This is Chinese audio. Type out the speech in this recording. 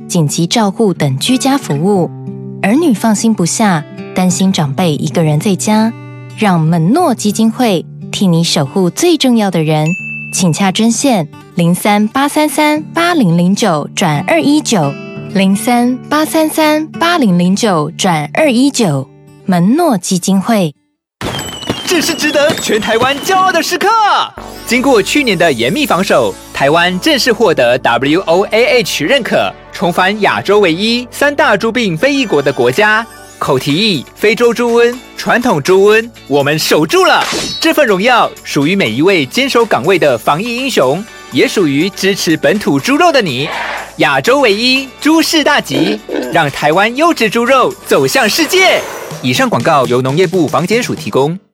紧急照护等居家服务，儿女放心不下，担心长辈一个人在家，让门诺基金会替你守护最重要的人，请洽专线03-833-8009-219，03-833-8009-219，门诺基金会。 这是值得全台湾骄傲的时刻。经过去年的严密防守，台湾正式获得 WOAH 认可，重返亚洲唯一3大猪病非裔国的国家。口蹄疫、非洲猪瘟、传统猪瘟，我们守住了。这份荣耀属于每一位坚守岗位的防疫英雄，也属于支持本土猪肉的你。亚洲唯一，猪市大吉，让台湾优质猪肉走向世界。以上广告由农业部防检署提供。